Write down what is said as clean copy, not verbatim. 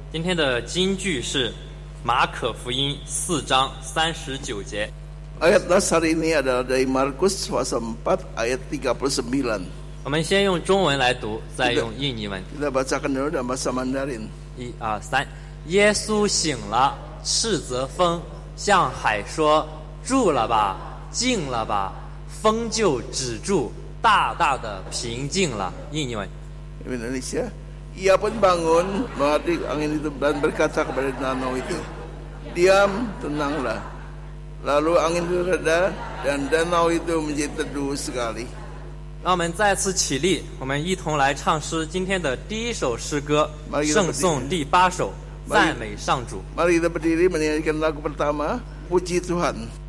今天的金句是马可福音4章39节。 Ayat dasar ini adalah dari Markus pasal 4 ayat 39. 我们先用中文来读，再用印尼文。 Kita bacakan dulu dalam bahasa Mandarin. 1、2、3，耶稣醒了，斥责风，向海说：“住了吧，静了吧。”风就止住，大大的平静了。印尼文。 Indonesia. Ia pun bangun, menghadiri angin itu dan berkata kepada danau itu, "Diam, tenanglah." Lalu angin itu reda dan danau itu menjadi teduh sekali. 让我们再次起立，我们一同来唱诗今天的第一首诗歌，圣颂第8首，赞美上主。 Mari kita berdiri menyanyikan lagu pertama, Puji Tuhan.